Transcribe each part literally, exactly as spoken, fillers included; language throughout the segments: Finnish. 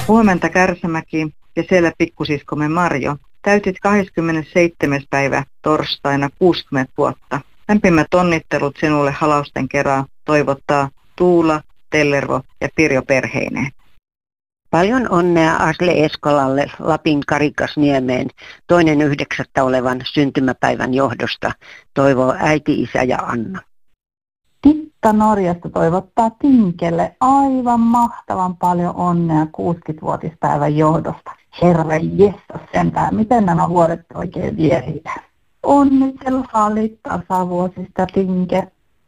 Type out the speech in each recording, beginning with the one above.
Huomenta Kärsämäki ja siellä pikkusiskomme Marjo. Täytit kahdeskymmenesseitsemäs päivä torstaina kuusikymmentä vuotta. Lämpimät onnittelut sinulle halausten kerran toivottaa Tuula, Tellervo ja Pirjo perheineen. Paljon onnea Asle Eskolalle Lapin Karikasniemeen toinen yhdeksättä olevan syntymäpäivän johdosta, toivoo äiti, isä ja Anna. Titta Norjasta toivottaa Tinkelle aivan mahtavan paljon onnea kuusikymmentävuotispäivän johdosta. Herra jestas sentään, miten nämä vuodet oikein vieritään. Onnitella salit tasavuosista, Tinke.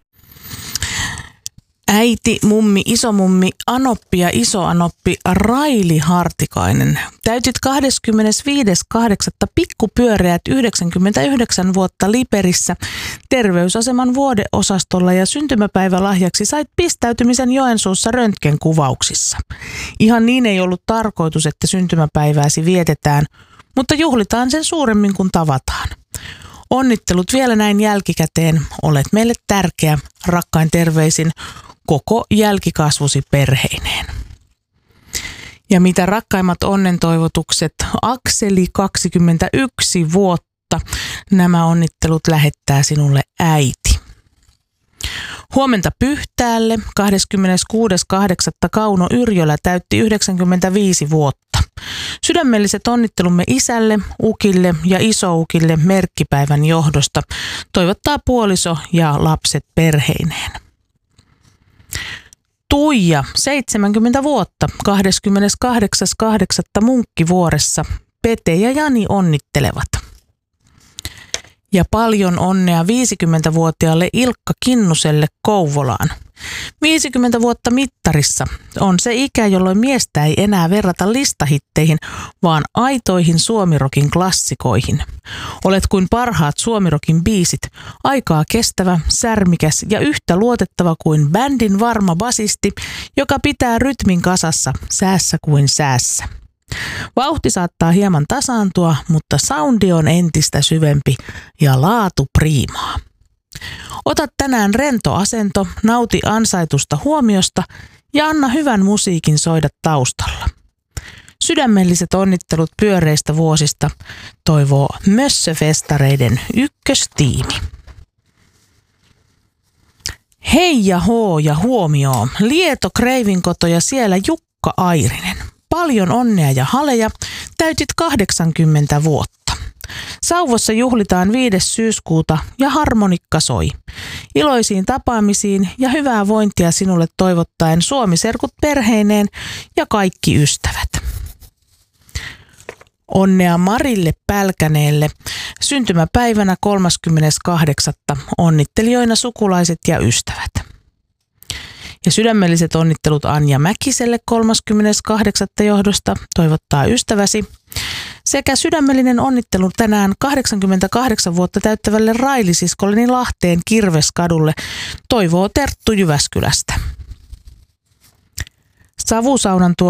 Äiti, mummi, isomummi, anoppi ja isoanoppi Raili Hartikainen. Täytit kahdeskymmenesviides kahdeksatta pikkupyöreät yhdeksänkymmentäyhdeksän vuotta Liperissä terveysaseman vuodeosastolla ja syntymäpäivälahjaksi sait pistäytymisen Joensuussa röntgenkuvauksissa. Ihan niin ei ollut tarkoitus, että syntymäpäivääsi vietetään, mutta juhlitaan sen suuremmin kuin tavataan. Onnittelut vielä näin jälkikäteen, olet meille tärkeä, rakkain terveisin koko jälkikasvusi perheineen. Ja mitä rakkaimmat onnentoivotukset, Akseli kaksikymmentäyksi vuotta, nämä onnittelut lähettää sinulle äiti. Huomenta Pyhtäälle, kahdeskymmeneskuudes kahdeksatta Kauno Yrjölä täytti yhdeksänkymmentäviisi vuotta. Sydämelliset onnittelumme isälle, ukille ja isoukille merkkipäivän johdosta toivottaa puoliso ja lapset perheineen. Tuija, seitsemänkymmentä vuotta, kahdeskymmeneskahdeksas kahdeksatta Munkkivuoressa. Pete ja Jani onnittelevat. Ja paljon onnea viisikymmentävuotiaalle Ilkka Kinnuselle Kouvolaan. viisikymmentä vuotta mittarissa on se ikä, jolloin miestä ei enää verrata listahitteihin, vaan aitoihin suomirokin klassikoihin. Olet kuin parhaat suomirokin biisit, aikaa kestävä, särmikäs ja yhtä luotettava kuin bändin varma basisti, joka pitää rytmin kasassa säässä kuin säässä. Vauhti saattaa hieman tasaantua, mutta soundi on entistä syvempi ja laatu priimaa. Ota tänään rento asento, nauti ansaitusta huomiosta ja anna hyvän musiikin soida taustalla. Sydämelliset onnittelut pyöreistä vuosista toivoo Mössöfestareiden ykköstiimi. Hei ja hoo ja huomioon, Lieto Kreivinkoto ja siellä Jukka Airinen. Paljon onnea ja haleja, täytit kahdeksankymmentä vuotta. Sauvossa juhlitaan viides syyskuuta ja harmonikka soi. Iloisiin tapaamisiin ja hyvää vointia sinulle toivottaen Suomi-serkut perheineen ja kaikki ystävät. Onnea Marille Pälkäneelle syntymäpäivänä kolmaskymmeneskahdeksas onnittelijoina sukulaiset ja ystävät. Ja sydämelliset onnittelut Anja Mäkiselle kolmaskymmeneskahdeksas johdosta toivottaa ystäväsi. Sekä sydämellinen onnittelu tänään kahdeksankymmentäkahdeksan vuotta täyttävälle Railisiskolleni Lahteen Kirveskadulle toivoo Terttu Jyväskylästä. Savusaunan tuo